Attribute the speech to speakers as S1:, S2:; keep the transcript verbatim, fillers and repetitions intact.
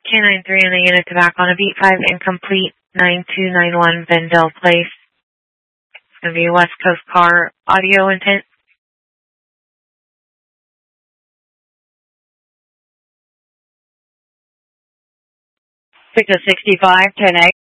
S1: K nine three on the unit to back on a beat five incomplete, nine two nine one Vendel Place. It's going to be a West Coast car audio intent.
S2: six oh sixty-five, ten eight.